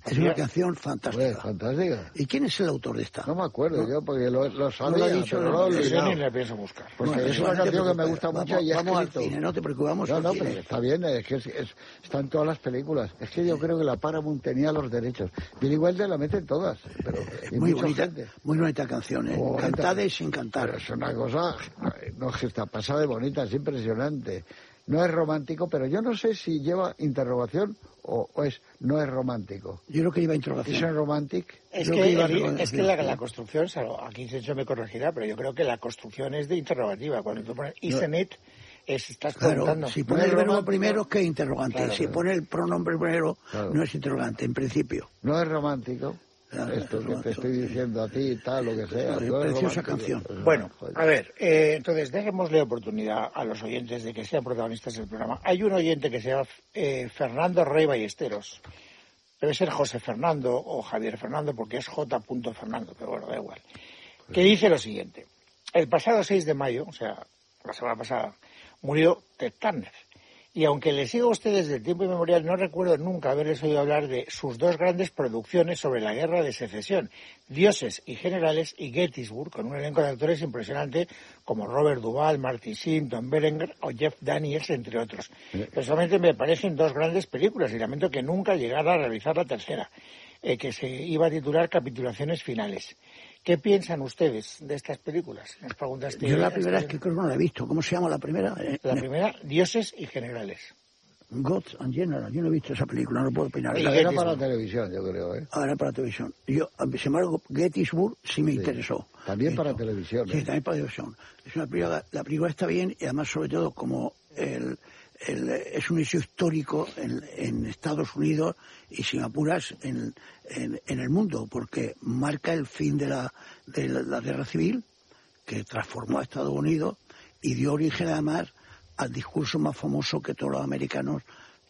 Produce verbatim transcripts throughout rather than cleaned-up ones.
Es una canción fantástica. Pues, fantástica. ¿Y quién es el autor de esta? No me acuerdo ¿No? yo, porque lo, lo sabía, No lo he dicho, pero no, lo he no, olvidado. Yo ni la pienso buscar. Porque Bueno, es eso una no te canción que me preocupes. gusta Vamos- mucho y he vamos al escrito. cine, no te preocupes, vamos No, al no, cine. pero está bien, es que es, es- está en todas las películas. Es que yo creo que la Paramount tenía los derechos. Billy Wilder la mete en todas. Pero, y Muy mucha bonita, gente. muy bonita canción, ¿eh? Oh, Cantada bonita. y sin cantar. Pero es una cosa, no, es que está pasada de bonita, es impresionante. No es romántico, pero yo no sé si lleva interrogación o, o es no es romántico. Yo creo que lleva ¿Es interrogación. un romantic? Es Creo que, que iba el- a- es que la, la construcción, salvo- aquí Sergio me corregirá, pero yo creo que la construcción es de interrogativa. Cuando tú pones isn't it, es, estás Claro, preguntando. si No pone es el verbo romántico. primero, que es interrogante. Claro, si claro. pone el pronombre primero, Claro. no es interrogante, en principio. No es romántico. Claro, Esto es que te romántico. estoy diciendo a ti, tal, lo que sea. Joder, no es preciosa romántico. canción. Bueno, Joder. a ver, eh, entonces dejémosle oportunidad a los oyentes de que sean protagonistas del programa. Hay un oyente que se llama eh, Fernando Rey Ballesteros. Debe ser José Fernando o Javier Fernando porque es J. Fernando, pero bueno, da igual. Que dice lo siguiente. El pasado seis de mayo, o sea, la semana pasada, murió Ted Turner. Y aunque les sigo a ustedes desde el tiempo inmemorial, no recuerdo nunca haberles oído hablar de sus dos grandes producciones sobre la guerra de secesión, Dioses y Generales y Gettysburg, con un elenco de actores impresionante como Robert Duvall, Martin Sheen, Tom Berenger o Jeff Daniels, entre otros. Personalmente me parecen dos grandes películas y lamento que nunca llegara a realizar la tercera, eh, que se iba a titular Capitulaciones Finales. ¿Qué piensan ustedes de estas películas? Nos pregunta este- Yo la primera es este- que creo que no la he visto. ¿Cómo se llama la primera? Eh, La me- primera, Dioses y Generales. Gods and General. Yo no he visto esa película, no puedo opinar. Y Esa La- era Gettysburg. para televisión, yo creo, ¿eh? Ahora para televisión. Yo, sin embargo, Gettysburg sí me Sí. interesó. También para Esto. televisión, Sí, ¿eh? también para televisión. Es una película, la película está bien y además, sobre todo, como el, el- es un hecho histórico en, en Estados Unidos y, sin apuras, en, en, en el mundo, porque marca el fin de la, de la, la guerra civil que transformó a Estados Unidos y dio origen, además, al discurso más famoso que todos los americanos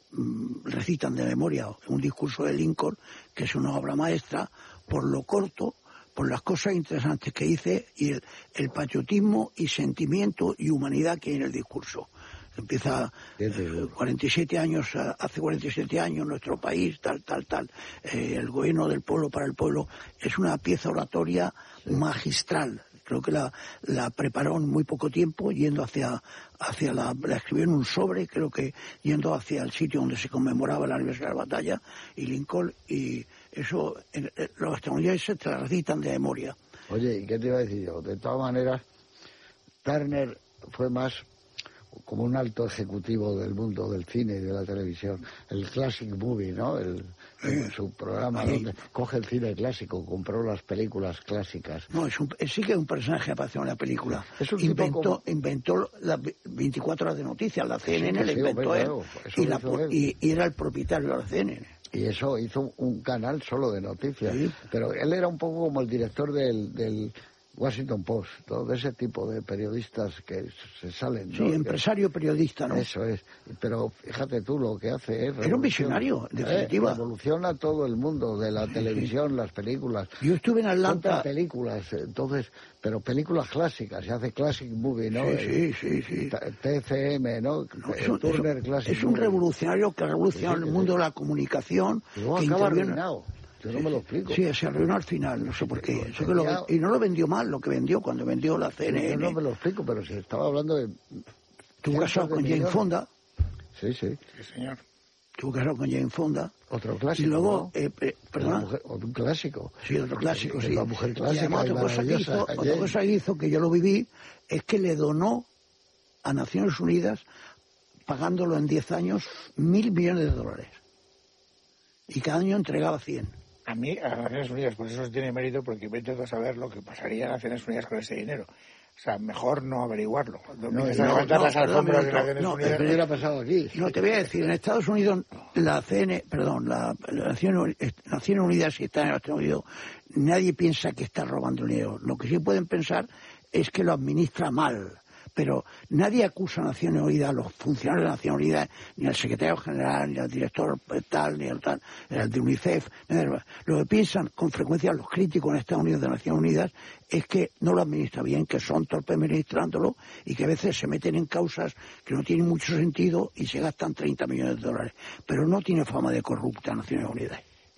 mm, recitan de memoria, un discurso de Lincoln, que es una obra maestra, por lo corto, por las cosas interesantes que dice y el, el patriotismo y sentimiento y humanidad que hay en el discurso. Empieza eh, cuarenta y siete años, eh, hace cuarenta y siete años nuestro país, tal, tal, tal, eh, el gobierno del pueblo para el pueblo, es una pieza oratoria magistral. Creo que la, la preparó en muy poco tiempo, yendo hacia, hacia la, la escribió en un sobre, creo que yendo hacia el sitio donde se conmemoraba el aniversario de la batalla, y Lincoln, y eso, en, en, los estadounidenses te la recitan de memoria. Oye, ¿y qué te iba a decir yo? De todas maneras, Turner fue más como un alto ejecutivo del mundo del cine y de la televisión. El Classic Movie, ¿no? El, el- su programa Sí. donde coge el cine clásico, compró las películas clásicas. No, es un, sí que es un personaje que apareció en la película. Es un tipo inventó, como- inventó las veinticuatro horas de noticias, la C N N Sí, la sí, inventó hombre, él, claro, eso y, lo la, hizo él. y, y era el propietario de la C N N. Y eso hizo un canal solo de noticias. Sí. Pero él era un poco como el director del, del Washington Post, ¿no? De ese tipo de periodistas que se salen, ¿no? Sí, Que- empresario periodista, ¿no? Eso es. Pero fíjate tú lo que hace es... Era un visionario, en definitiva. Eh, revoluciona todo el mundo de la televisión, las películas. Yo estuve en Compra Atlanta. películas, entonces, pero películas clásicas, se hace Classic Movie, ¿no? Sí, sí, sí, sí. T C M, ¿no? No, es, un, Turner es un- Classic es un Movie. revolucionario que revolucionó Sí, sí, el sí. mundo de la comunicación. Y luego que acaba interviene- arruinado. Yo no me lo explico. Sí, se arruinó al final, no sé por qué. pero Sé que lo- tenía- y no lo vendió mal lo que vendió cuando vendió la C N N. Yo no me lo explico, pero si estaba hablando de... Estuvo casado cientos de con Jane millones. Fonda. Sí, sí. Sí, señor. Estuvo casado con Jane Fonda. Otro Y clásico, luego, ¿no? eh, eh, Una perdona. mujer- un clásico. Sí, otro clásico, Es sí. una mujer Y clásica además, y otra cosa, que maravillosa, hizo, otra Jane. cosa que hizo, que yo lo viví, es que le donó a Naciones Unidas, pagándolo en diez años, mil millones de dólares. Y cada año entregaba cien. A mí, a las Naciones Unidas, pues eso tiene mérito porque vete tú a saber lo que pasaría en Naciones Unidas con ese dinero. O sea, mejor no averiguarlo. Cuando No, empiezas a no, levantar no, las perdón, alfombras de no, Naciones no, Unidas... ¿Qué hubiera pasado aquí? No, te voy a decir, en Estados Unidos, la C N, perdón, la, la Naciones, Naciones Unidas, si está en Estados Unidos, nadie piensa que está robando dinero. Lo que sí pueden pensar es que lo administra mal. Pero nadie acusa a Naciones Unidas, a los funcionarios de Naciones Unidas, ni al secretario general, ni al director tal, ni al tal, ni al de UNICEF. Lo que piensan con frecuencia los críticos en Estados Unidos de Naciones Unidas es que no lo administra bien, que son torpes administrándolo y que a veces se meten en causas que no tienen mucho sentido y se gastan treinta millones de dólares. Pero no tiene fama de corrupta Naciones Unidas.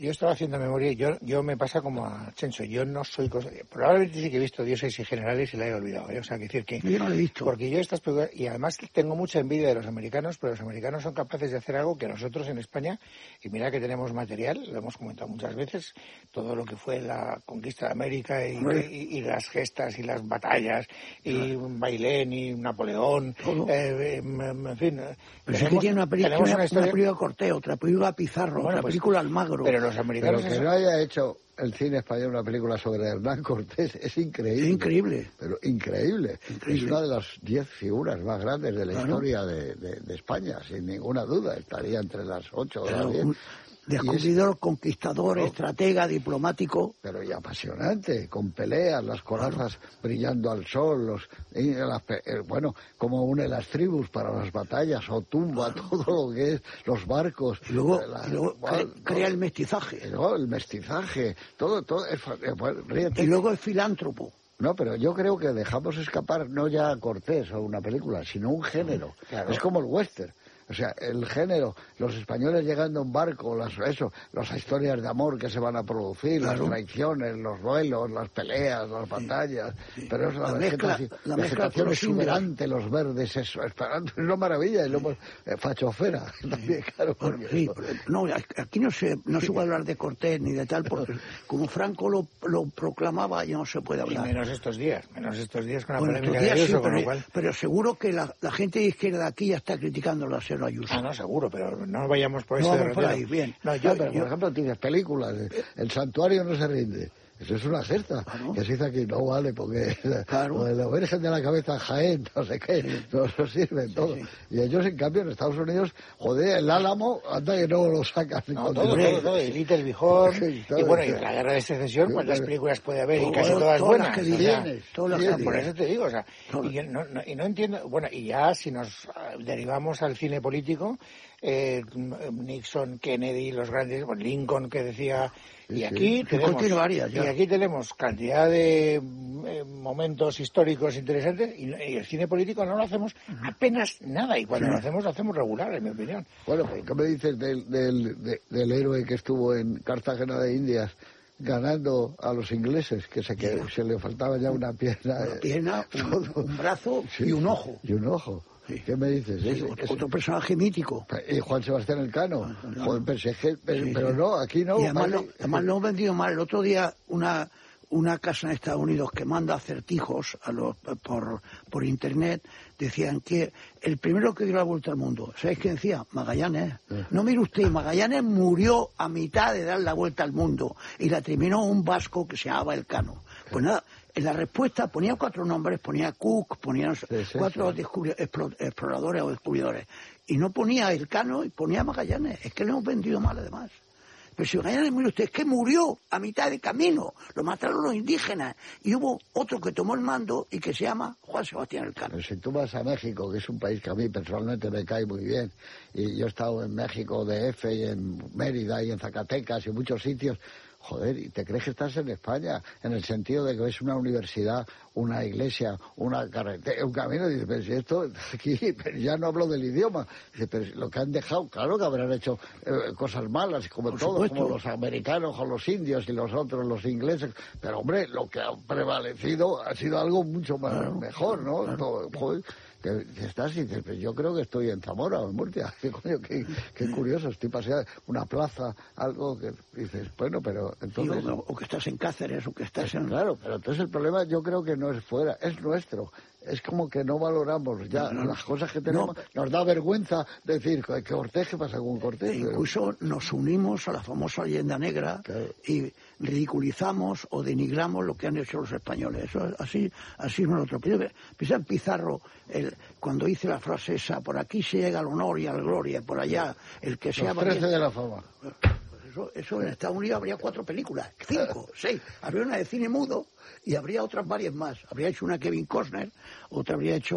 Yo estaba haciendo memoria y yo, yo me pasa como a Chencho. Yo no soy... Cosa, probablemente sí que he visto Dioses y Generales y la he olvidado. ¿eh? O sea, que decir que... Yo no lo he visto. Porque yo estas películas... Y además tengo mucha envidia de los americanos, pero los americanos son capaces de hacer algo que nosotros en España, y mira que tenemos material, lo hemos comentado muchas veces, todo lo que fue la conquista de América y, y, y las gestas y las batallas, y Bailén y Napoleón, eh, en fin... Pero sí que tiene una película, una, una, historia... una película Cortés, otra película Pizarro, bueno, otra pues, película Almagro. Pero los americanos... Pero que no haya hecho el cine español una película sobre Hernán Cortés es increíble. Es increíble. Pero increíble. increíble. Es una de las diez figuras más grandes de la claro. historia de, de, de España, sin ninguna duda. Estaría entre las ocho o las diez. Descubridor, es... conquistador, no. estratega, diplomático. Pero y apasionante, con peleas, las corazas claro. brillando al sol, los y las, eh, bueno, como une las tribus para las batallas, o tumba claro. todo lo que es, los barcos. Y luego, la, y luego bueno, crea, crea el mestizaje. Y luego el mestizaje, todo, todo. Es, eh, bueno, y luego es filántropo. No, pero yo creo que dejamos escapar no ya a Cortés o una película, sino un género. Claro. Es como el western. O sea, el género, los españoles llegando a un barco, las, eso, las historias de amor que se van a producir, claro. las traiciones, los duelos, las peleas, las batallas, sí, sí. pero es la, la vegetación, mezcla, la vegetación exuberante, los verdes, eso, esperando, es una maravilla, y luego eh, fachofera, también, claro. Bueno, sí, no, aquí no se, no se puede hablar de Cortés ni de tal, porque como Franco lo, lo proclamaba, ya no se puede hablar. Y menos estos días, menos estos días con la bueno, polémica días, de Ayuso, sí, con pero, lo cual... pero seguro que la, la gente de izquierda de aquí ya está criticando la Ayuso. Ah, no, seguro, pero no vayamos por no ese vamos por ahí, bien. No, yo, no, pero, yo... por ejemplo, tienes películas, El Santuario no se rinde. Eso es una gesta, claro. que se dice aquí, no vale, porque claro. la Virgen de la Cabeza Jaén, no sé qué, sí. no, no sirve sí, todo. Sí. Y ellos, en cambio, en Estados Unidos, joder, el Álamo, anda que no lo sacan. No, todo, todo, todo, el Little Bihor, sí, y bueno, y la Guerra de Secesión, ¿cuántas películas puede haber? Y casi todas buenas. Que tienes, todas las que por eso te digo, o sea, y, no, no, y no entiendo, bueno, y ya si nos derivamos al cine político, eh, Nixon, Kennedy, los grandes, bueno, Lincoln, que decía... Y aquí, sí, tenemos, varias, y aquí tenemos cantidad de eh, momentos históricos interesantes y, y el cine político no lo hacemos apenas nada, y cuando sí. lo hacemos lo hacemos regular, en mi opinión. Bueno, ¿qué me dices del, del, de, del héroe que estuvo en Cartagena de Indias ganando a los ingleses, que se, que se le faltaba ya una pierna? Una pierna, un, un brazo sí, y un ojo. Y un ojo. ¿Qué me dices? Sí, es, otro, es, otro personaje mítico. Y Juan Sebastián Elcano. Ah, no, Joder, pero, pero, pero, sí, pero no, aquí no. Y además, vale. lo, además lo hemos vendido mal. El otro día una una casa en Estados Unidos que manda acertijos a los, por, por internet, decían que el primero que dio la vuelta al mundo, ¿sabéis qué decía? Magallanes. Sí. No mire usted, Magallanes murió a mitad de dar la vuelta al mundo y la terminó un vasco que se llamaba Elcano. Pues nada, en la respuesta ponía cuatro nombres, ponía Cook, ponía sí, sí, cuatro sí. exploradores o descubridores, y no ponía Elcano y ponía Magallanes. Es que lo hemos vendido mal, además. Pero si Magallanes murió usted, es que murió a mitad de camino, lo mataron los indígenas, y hubo otro que tomó el mando y que se llama Juan Sebastián Elcano. Pero si tú vas a México, que es un país que a mí personalmente me cae muy bien, y yo he estado en México D F y en Mérida y en Zacatecas y en muchos sitios, joder, ¿y te crees que estás en España? En el sentido de que es una universidad, una iglesia, una carretera, un camino, y dices, pero si esto aquí, pero ya no hablo del idioma. Dice, pero lo que han dejado, claro que habrán hecho eh, cosas malas, como todos, como los americanos o los indios y los otros, los ingleses, pero hombre, lo que ha prevalecido ha sido algo mucho más claro, mejor, ¿no? Claro. Todo, joder, que, que estás y dices, pues yo creo que estoy en Zamora o en Murcia, qué coño, qué, qué curioso, estoy paseando una plaza, algo que dices, bueno, pero entonces... Sí, o, o que estás en Cáceres, o que estás en... Claro, pero entonces el problema yo creo que no es fuera, es nuestro. Es como que no valoramos ya no, no, las cosas que tenemos. No. Nos da vergüenza decir que Cortés, ¿qué pasa con Cortés? E incluso nos unimos a la famosa leyenda negra, claro, y ridiculizamos o denigramos lo que han hecho los españoles. Eso así, así no es otro. Piensa en Pizarro, el, cuando dice la frase esa, por aquí se llega al honor y a la gloria, por allá el que sea... Los trece de la fama. Eso, eso en Estados Unidos habría cuatro películas, cinco, seis. Habría una de cine mudo y habría otras varias más. Habría hecho una Kevin Costner, otra habría hecho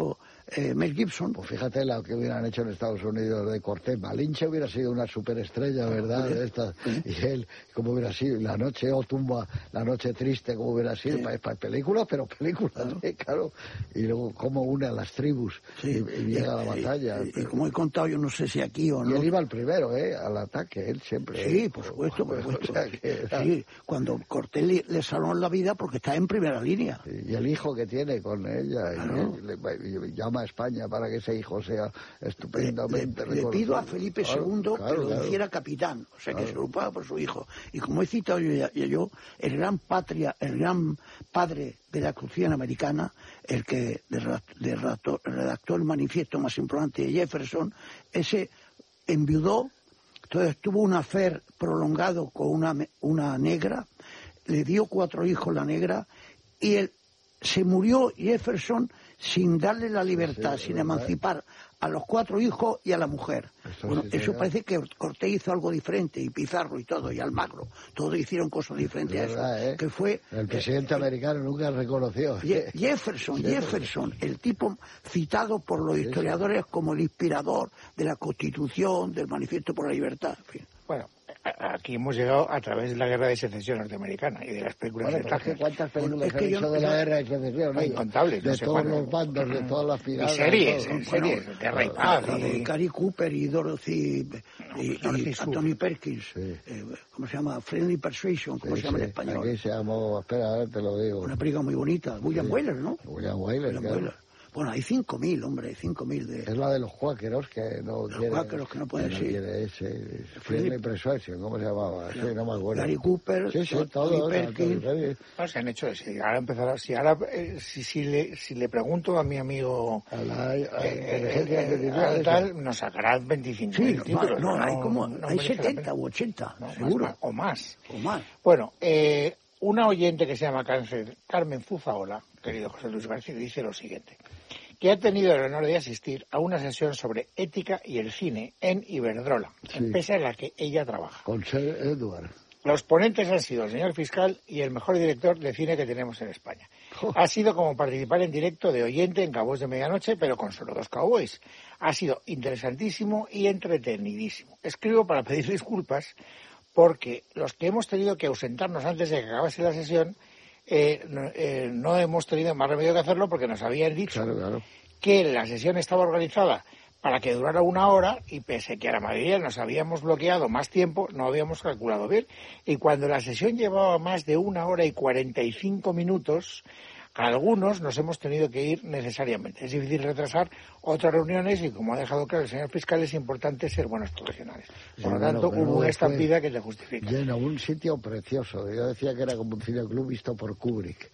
eh, Mel Gibson. Pues fíjate lo que hubieran hecho en Estados Unidos de Cortés. Malinche hubiera sido una superestrella, ¿verdad? De esta, y él, como hubiera sido, La Noche o Tumba, La Noche Triste, como hubiera sido, sí. para, para películas, pero películas, claro. ¿eh? Claro. Y luego cómo une a las tribus sí. y, y llega a la batalla. Y, y, y como he contado, yo no sé si aquí o no. Y él iba al primero, ¿eh? Al ataque, él siempre. Sí, por supuesto, por supuesto. O sea, que era... Sí, cuando Cortés le, le salvó la vida porque está en primera línea. Sí, y el hijo que tiene con ella, claro. y, le, le, llama a España para que ese hijo sea estupendamente Le, le, le pido a Felipe claro, segundo claro, que lo claro. hiciera capitán, o sea, claro. que se preocupaba por su hijo. Y como he citado yo, yo, el gran patria, el gran padre de la Constitución americana, el que redactó, redactó el manifiesto más importante de Jefferson, ese enviudó, entonces tuvo un affair prolongado con una, una negra, le dio cuatro hijos la negra, y él se murió Jefferson sin darle la libertad, sí, sin emancipar a los cuatro hijos y a la mujer. Eso, bueno, sí, eso parece que Cortés hizo algo diferente, y Pizarro y todo, y Almagro, todos hicieron cosas diferentes a eso. Verdad, ¿eh? Que fue el presidente eh, americano nunca reconoció. Je Jefferson, Jefferson, el tipo citado por los historiadores como el inspirador de la Constitución, del Manifiesto por la Libertad. En fin. Bueno, aquí hemos llegado a través de la Guerra de Secesión norteamericana y de las películas bueno, de es que ¿cuántas películas es que han yo, hecho de yo, la Guerra de Secesión? No, incontables. De no sé todos cuándo. los bandos, de todas las finales. Y series, todo, series, bueno, Guerra y Paz. Y, y Gary Cooper y Dorothy y, y, y Anthony Perkins. Sí. Eh, ¿Cómo se llama? Friendly Persuasion, ¿cómo sí, se llama sí. en español? Aquí se llamó, espera, a ver, te lo digo. Una película muy bonita. William sí. Wyler, ¿no? William Wyler, William claro. Wyler. Bueno, hay cinco mil, hombre, hay cinco mil de... Es la de los cuáqueros que no los quiere... Los cuáqueros que no pueden ser. ser. Quiere ese... Friendly Persuasion, ¿cómo se llamaba? Sí, no me acuerdo. Gary Cooper, sí, sí, todo, Perkins... No, se han hecho... Si ahora empezará... Si ahora... Eh, si, si, le, si le pregunto a mi amigo... A la, a, eh, eh, a tal, nos sacarán veinticinco mil sí, títulos. No, no, no, hay como... No hay setenta u ochenta, no, seguro. Más, o más. O más. Bueno, eh... una oyente que se llama Carmen Zuzaola, querido José Luis García, dice lo siguiente, que ha tenido el honor de asistir a una sesión sobre ética y el cine en Iberdrola, sí. empresa en la que ella trabaja. Con Sir Edward. Los ponentes han sido el señor fiscal y el mejor director de cine que tenemos en España. Oh. Ha sido como participar en directo de oyente en Cowboys de Medianoche, pero con solo dos cowboys. Ha sido interesantísimo y entretenidísimo. Escribo para pedir disculpas porque los que hemos tenido que ausentarnos antes de que acabase la sesión, eh, no, eh, no hemos tenido más remedio que hacerlo porque nos habían dicho claro, claro. que la sesión estaba organizada para que durara una hora y pese que a la mayoría nos habíamos bloqueado más tiempo, no habíamos calculado bien. Y cuando la sesión llevaba más de una hora y cuarenta y cinco minutos, algunos nos hemos tenido que ir necesariamente. Es difícil retrasar otras reuniones y, como ha dejado claro el señor fiscal, es importante ser buenos profesionales. Por lo tanto, bueno, hubo una estampida que te justifica. Lleno, un sitio precioso. Yo decía que era como un cineclub visto por Kubrick.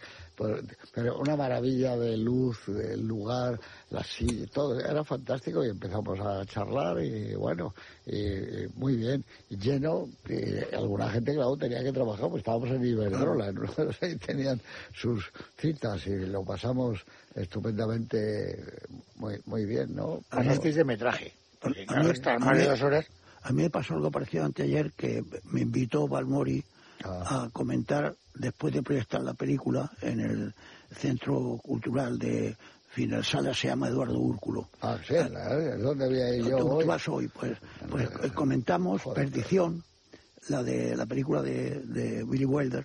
Pero una maravilla de luz, del lugar, la silla, todo. Era fantástico y empezamos a charlar y, bueno, y, muy bien. Lleno, y alguna gente, claro, tenía que trabajar, pues estábamos en Iberdrola, ¿no? Ahí tenían sus citas y lo pasamos estupendamente muy, muy bien, ¿no? Pasasteis de metraje, porque claro, estar más de dos horas. A mí me pasó algo parecido anteayer, que me invitó Balmori ah. a comentar, después de proyectar la película en el Centro Cultural de Final Sala, se llama Eduardo Úrculo. Ah, sí, ¿eh? ¿Dónde voy a ir yo ¿Tú, hoy? tú vas hoy? Pues, pues eh, comentamos joder, Perdición, la de la película de, de Billy Wilder,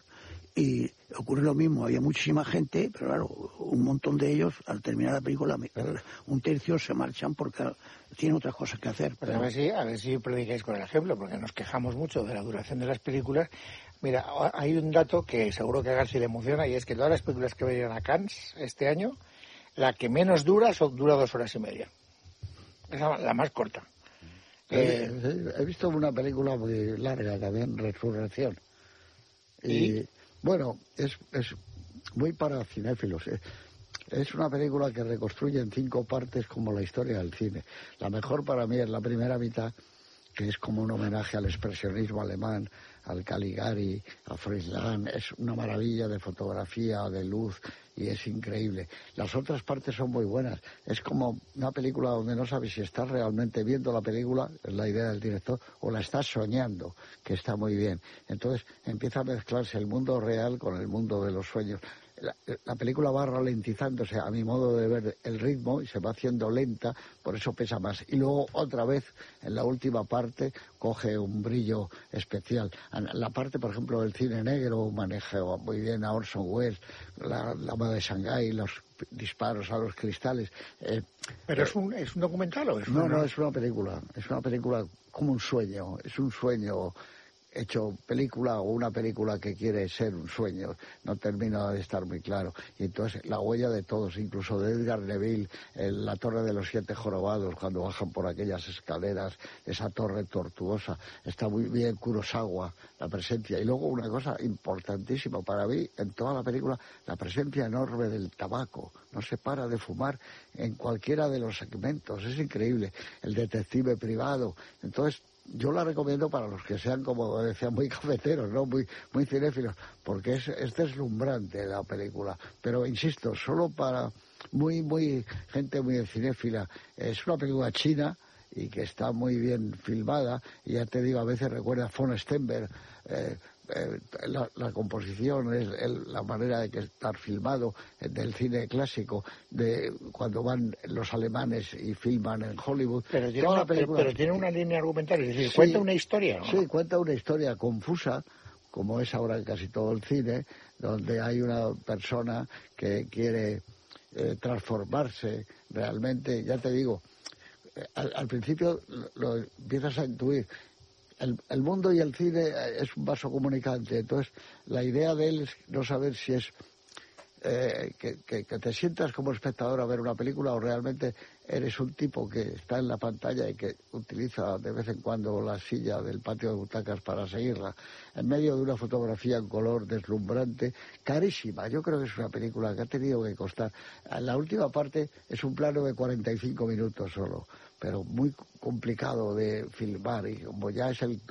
y ocurre lo mismo, había muchísima gente, pero claro, un montón de ellos, al terminar la película, un tercio se marchan porque tienen otras cosas que hacer. Pero... Pues a ver si, a ver si predicáis con el ejemplo, porque nos quejamos mucho de la duración de las películas. Mira, hay un dato que seguro que a García le emociona, y es que todas las películas que venían a Cannes este año, la que menos dura son, dura dos horas y media. Es la, la más corta. Eh, eh, he visto una película muy larga también, Resurrección. Y... ¿Y? Bueno, es, es muy para cinéfilos. Es una película que reconstruye en cinco partes como la historia del cine. La mejor para mí es la primera mitad, que es como un homenaje al expresionismo alemán, al Caligari, a Froilán. Es una maravilla de fotografía, de luz, y es increíble. Las otras partes son muy buenas. Es como una película donde no sabes si estás realmente viendo la película, es la idea del director, o la estás soñando, que está muy bien. Entonces empieza a mezclarse el mundo real con el mundo de los sueños. la, la película va ralentizándose, a mi modo de ver, el ritmo, y se va haciendo lenta, por eso pesa más. Y luego, otra vez, en la última parte, coge un brillo especial. La parte, por ejemplo, del cine negro maneja muy bien a Orson Welles, la Dama de Shanghái, los disparos a los cristales. Eh, ¿Pero eh, es, un, es un documental o es no, una... no, es una película. Es una película como un sueño. Es un sueño hecho película o una película que quiere ser un sueño. No termina de estar muy claro. Y entonces la huella de todos, incluso de Edgar Neville, en la Torre de los Siete Jorobados, cuando bajan por aquellas escaleras, esa torre tortuosa. Está muy bien Kurosawa, la presencia. Y luego una cosa importantísima para mí, en toda la película, la presencia enorme del tabaco. No se para de fumar en cualquiera de los segmentos. Es increíble. El detective privado. Entonces, yo la recomiendo para los que sean, como decía, muy cafeteros, ¿no? Muy, muy cinéfilos, porque es, es deslumbrante la película. Pero, insisto, solo para muy, muy gente muy cinéfila. Es una película china y que está muy bien filmada, y ya te digo, a veces recuerda a von Stenberg, eh, Eh, la, la composición, es el, la manera de que estar filmado eh, del cine clásico, de cuando van los alemanes y filman en Hollywood. Pero tiene, una, película, pero, pero tiene una línea argumental, es decir, sí, cuenta una historia, ¿no? Sí, cuenta una historia confusa, como es ahora en casi todo el cine, donde hay una persona que quiere eh, transformarse realmente, ya te digo, eh, al, al principio lo, lo empiezas a intuir. El, el mundo y el cine es un vaso comunicante, entonces la idea de él es no saber si es eh, que, que, que te sientas como espectador a ver una película o realmente eres un tipo que está en la pantalla y que utiliza de vez en cuando la silla del patio de butacas para seguirla, en medio de una fotografía en color deslumbrante, carísima. Yo creo que es una película que ha tenido que costar. La última parte es un plano de cuarenta y cinco minutos solo, pero muy complicado de filmar, y como ya es el,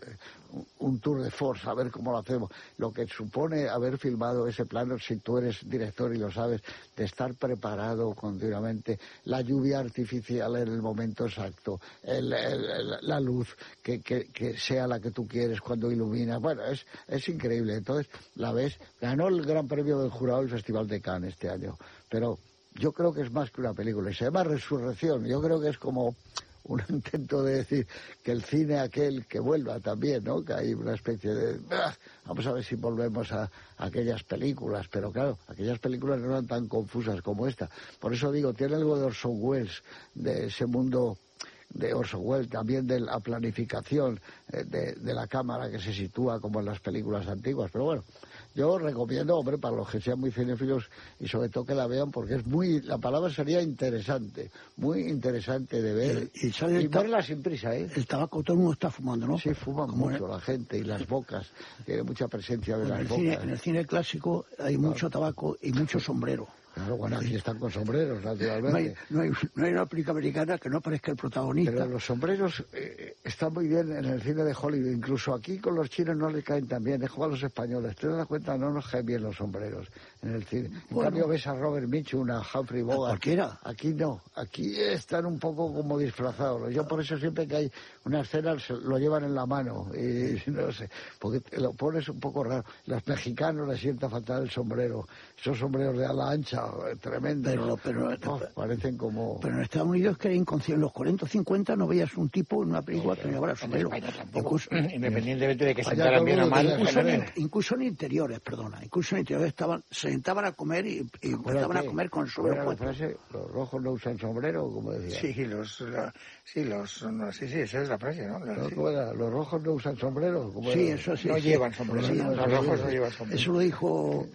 un tour de force, a ver cómo lo hacemos, lo que supone haber filmado ese plano, si tú eres director y lo sabes, de estar preparado continuamente, la lluvia artificial en el momento exacto, el, el, la luz que, que, que sea la que tú quieres cuando ilumina, bueno, es, es increíble. Entonces la ves, ganó el Gran Premio del Jurado del Festival de Cannes este año, pero yo creo que es más que una película, y se llama Resurrección. Yo creo que es como un intento de decir que el cine aquel que vuelva también, ¿no? Que hay una especie de... ¡ah! Vamos a ver si volvemos a, a aquellas películas, pero claro, aquellas películas no eran tan confusas como esta. Por eso digo, tiene algo de Orson Welles, de ese mundo de Orson Welles, también de la planificación eh, de, de la cámara que se sitúa como en las películas antiguas, pero bueno, yo recomiendo, hombre, para los que sean muy cinéfilos y sobre todo que la vean, porque es muy, la palabra sería interesante, muy interesante de ver y, y, sale y verla sin prisa, ¿eh? El tabaco todo el mundo está fumando, ¿no? Sí, fuman como mucho la gente, y las bocas, tiene mucha presencia de en las el bocas. Cine, en el cine clásico hay mucho tabaco y mucho sombrero. Claro, bueno, aquí están con sombreros, naturalmente. No hay, no hay, no hay una película americana que no aparezca el protagonista. Pero los sombreros eh, están muy bien en el cine de Hollywood. Incluso aquí con los chinos no les caen tan bien. Es como a los españoles. ¿Te das cuenta? No nos caen bien los sombreros en el cine. En bueno, cambio ves a Robert Mitchum, a Humphrey Bogart. Cualquiera. Aquí no. Aquí están un poco como disfrazados. Yo por eso siempre que hay una escena lo llevan en la mano. Y no sé, porque lo pones un poco raro. Los mexicanos les sienta faltar el sombrero. Esos sombreros de ala ancha, tremendo. Pero, pero, oh, parecen como... Pero en Estados Unidos, que era inconsciente, en los cuarenta o cincuenta no veías un tipo en una película no, que llevara sombrero. Incluso, independientemente de que sentaran bien o mal. Incluso en, incluso en interiores, perdona. Incluso en interiores estaban, se sentaban a comer y, y empezaban a comer con el sombrero puesto. Frase, los rojos no usan sombrero, como decía. Sí, los... La, sí, los... No, sí, sí, esa es la frase, ¿no? no sí. Los rojos no usan sombrero. Como sí, era. eso sí. No sí. llevan sombrero. Sí, los rojos no llevan sombrero. Eso lo dijo...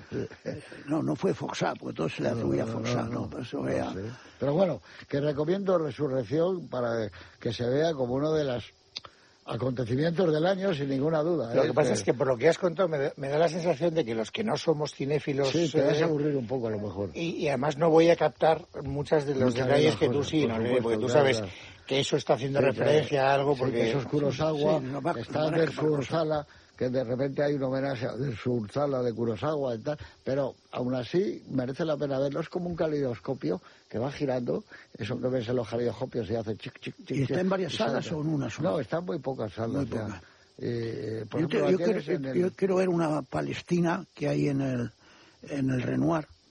No, no fue Foxá, porque todo se le atribuye a Foxá. No, no, eso era... no sé. Pero bueno, que recomiendo Resurrección para que se vea como uno de los acontecimientos del año, sin ninguna duda. Lo ¿eh? que pasa es que por lo que has contado me da, me da la sensación de que los que no somos cinéfilos... Sí, te vas eh, a aburrir un poco a lo mejor. Y, y además no voy a captar muchas de los Muchas detalles de que tú cosas, sí, por ¿no? supuesto, Porque tú claro, sabes claro. que eso está haciendo Sí, referencia claro. a algo, Sí, porque... que eso es Kurosawa, sí, no va, está no del Surzala, que de repente hay un homenaje del Surzala de Kurosawa y tal, pero aún así merece la pena verlo. Es como un calidoscopio que va girando, eso que ves en los calidoscopios y hace chic, chic, chic. ¿Y está en varias salas sale. o en una sola? No, está en muy pocas salas. Muy ya. pocas. Eh, por yo, ejemplo, te, yo, quiero, en el... yo quiero ver una Palestina que hay en el, en el Renoir,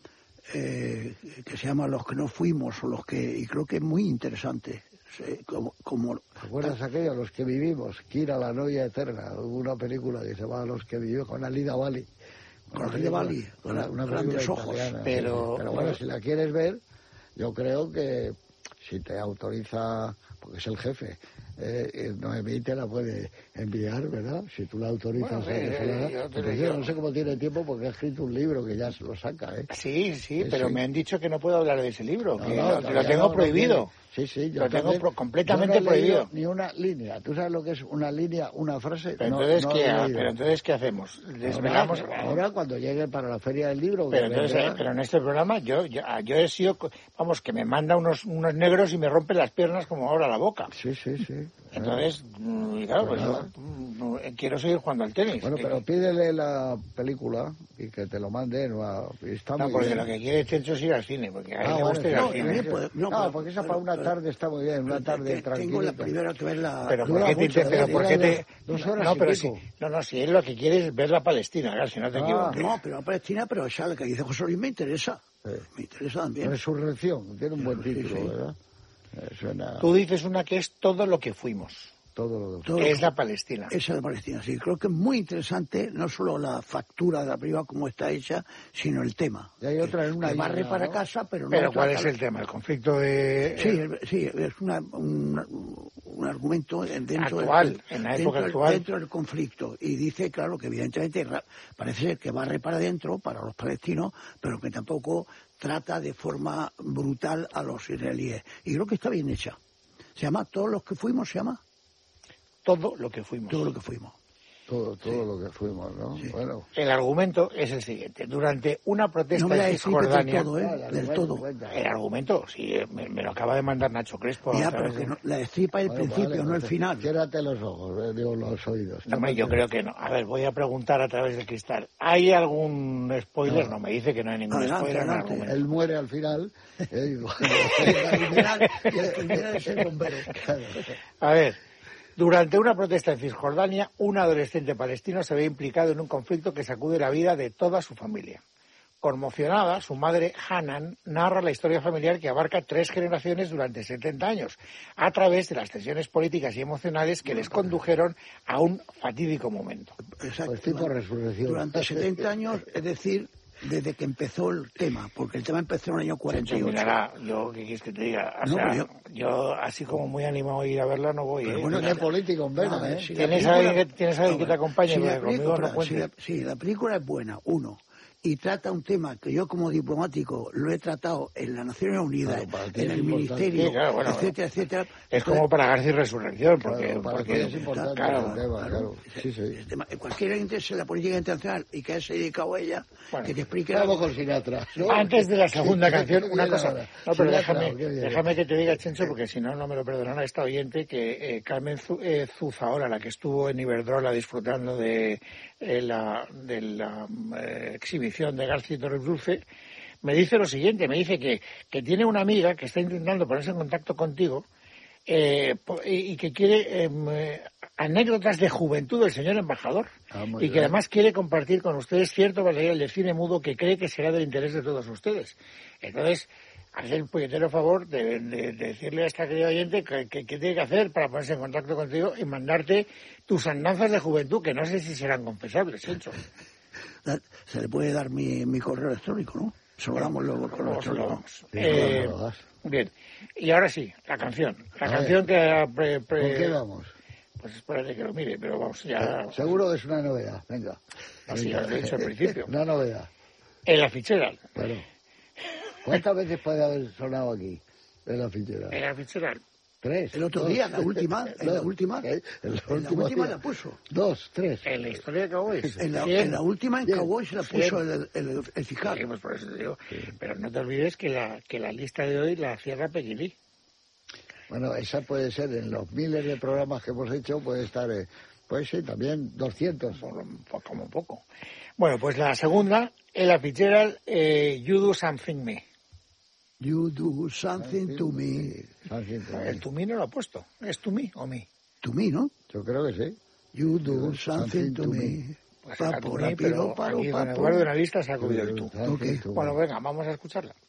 eh, que se llama Los que no fuimos, o los que, y creo que es muy interesante. Eh, como, como ¿Te acuerdas aquello, Los que vivimos? Kira, la novia eterna, hubo una película que se llama Los que vivimos, con Alida Bali. Con Alida Bali, con una, una grandes ojos. Italiana, pero, sí, pero bueno, si la quieres ver, yo creo que si te autoriza, porque es el jefe, eh, Noemí te la puede enviar, ¿verdad? Si tú la autorizas. Bueno, eh, sí, la, yo te pues digo. yo no sé cómo tiene tiempo porque ha escrito un libro que ya se lo saca, ¿eh? Sí, sí, Sí, pero sí. me han dicho que no puedo hablar de ese libro, No, que no, lo, todavía lo tengo no, no prohibido. tiene. Sí, sí, yo Lo tengo también. pro- completamente Yo no he leído prohibido. ni una línea. ¿Tú sabes lo que es una línea, una frase? Pero, No, entonces, no ¿qué, he ha- leído. pero entonces, ¿qué hacemos? Desvelamos... Ahora, ahora cuando llegue para la feria del libro... Pero que entonces, vendrá- eh, pero en este programa yo, yo, yo he sido, co- vamos, que me manda unos, unos negros y me rompe las piernas como ahora la boca. Sí, sí, sí. Entonces, mm, y claro, Pues pues nada. yo, mm, quiero seguir jugando al tenis. Bueno, Que- pero pídele la película y que te lo manden. o- Está no, muy porque bien. lo que quiere Chencho es ir al cine, porque a él Ah, le bueno, gusta ir sí, al no, cine. también puede- No, no, pero- porque esa pero- para una pero- tarde está muy bien, una Te- tarde te- tranquila. Tengo la primera que ver la... Pero Dura ¿por qué te, mucho, pero ¿eh? ¿por qué Dura te- dos horas no, y pero pico. sí, no, no, si él lo que quiere es ver la Palestina, claro, si no te Ah, equivoques. No, pero la Palestina, pero esa la que dice José Luis me interesa. Sí. Me interesa también. Resurrección, tiene un buen Sí, título, sí. ¿verdad? Eh, suena Tú dices una que es todo lo que fuimos, todo lo que... Todo que es lo- la Palestina. Esa de Palestina, sí. Creo que es muy interesante, no solo la factura de la película como está hecha, sino el tema. Y hay otra en una que isla, barre para ¿no? casa, pero no Pero ¿cuál trata- es el tema? El conflicto de... Sí, es- sí, es una, un, un argumento en- dentro, Actual, del, en la dentro época del- actual. dentro del conflicto. Y dice, claro, que evidentemente ra- parece ser que barre para adentro, para los palestinos, pero que tampoco trata de forma brutal a los israelíes. Y creo que está bien hecha. Se llama Todos los que fuimos, se llama Todo lo que fuimos. Todo lo que fuimos. Todo, todo lo que fuimos, ¿no? Sí. Bueno. El argumento es el siguiente. Durante una protesta No me la en destripes del Cisjordania... todo, ¿eh? Ah, el Del argumento, todo. cuenta. El argumento, sí, eh, me, me lo acaba de mandar Nacho Crespo. Ya, a pero través que de- no, la destripa el Bueno, principio, vale, no el pues, final. Ciérrate los ojos, eh, digo, los oídos. No, hombre, yo creo que no. A ver, voy a preguntar a través del cristal. ¿Hay algún spoiler? No. No, me dice que no hay ningún Adelante, spoiler en el adelante. argumento. Él muere al final. eh, digo, El criminal- y el criminal es el bombero. A ver, durante una protesta en Cisjordania, un adolescente palestino se ve implicado en un conflicto que sacude la vida de toda su familia. Conmocionada, su madre, Hanan, narra la historia familiar que abarca tres generaciones durante setenta años, a través de las tensiones políticas y emocionales que les condujeron a un fatídico momento. Exacto. Pues tipo resurrección. Durante setenta años, es decir, desde que empezó el tema, porque el tema empezó en el año cuarenta y ocho. Mirará, yo, ¿qué quieres que te diga? O No, sea, pero yo... así como muy animado a ir a verla, no voy. Pero ¿eh? bueno, Tiene la- político en vena, no, ¿eh? si la ¿Tienes película- alguien que- tienes alguien que te acompañe? Si la Porque conmigo película- no cuentes. si la- sí, la película es buena, uno. Y trata un tema que yo como diplomático lo he tratado en las Naciones Unidas, Claro, para ti en es el importante. Ministerio, Sí, claro, bueno, etcétera, etcétera. Es como para García y Resurrección, Claro, porque... para porque ti es importante claro, el tema, claro. Sí, sí. El tema- Cualquier interés en la política internacional y que se dedicado a ella, Bueno, que te explique Vamos algo. con Sinatra. ¿no? Antes de la segunda Sí, canción, qué una bien cosa. ahora. No, pero Sinatra, déjame, qué bien. déjame que te diga, Chencho, porque si no, no me lo perdonará esta oyente, que eh, Carmen Zu- eh, Zuzahora, la que estuvo en Iberdrola disfrutando de, eh, la, de la eh, exhibición de García Torres Dulce, me dice lo siguiente, me dice que, que tiene una amiga que está intentando ponerse en contacto contigo eh, po- y, y que quiere em, eh, anécdotas de juventud del señor embajador Ah, muy y que bien. además quiere compartir con ustedes cierto material de cine mudo que cree que será del interés de todos ustedes. Entonces, hacer el puñetero favor de, de- de decirle a esta querida oyente que, que- que tiene que hacer para ponerse en contacto contigo y mandarte tus andanzas de juventud, que no sé si serán confesables, Chencho. Se le puede dar mi, mi correo electrónico, ¿no? Se lo damos luego el correo Luego se lo electrónico. damos. Sí, Eh, no lo das. bien, y ahora sí, la canción. La A canción que... ha pre- pre- ¿Con qué vamos? Pues espérate que lo mire, pero vamos, ya... Seguro que es una novedad. Venga. Así Venga. lo he dicho al principio. Una novedad. En la fichera. Bueno. ¿Cuántas veces puede haber sonado aquí en la fichera? En la fichera. Tres. El otro dos. día, la última, en la Dos. última, ¿Eh? En la en la última última día. la puso. Dos, tres. En la historia de Cowboys. En la, Cien. en la última en Bien. Cowboy se la puso el, el, el fiscal. Sí, pues por eso te digo. Pero no te olvides que la, que la lista de hoy la cierra Pequilí. Bueno, esa puede ser en los miles de programas que hemos hecho, puede estar, eh, puede ser también doscientos. Por lo- por- como poco. Bueno, pues la segunda, Ella Fitzgerald, eh, You Do Something Me. You do something to me. Something to me. El to me no lo ha puesto. ¿Es to me o me? To me, ¿no? Yo creo que sí. You do something to me. Puede ser Papo, Cantuní, rápido, pero paro, aquí don papo. Eduardo en la lista se ha comido el tú. Okay. Bueno, venga, vamos a escucharla.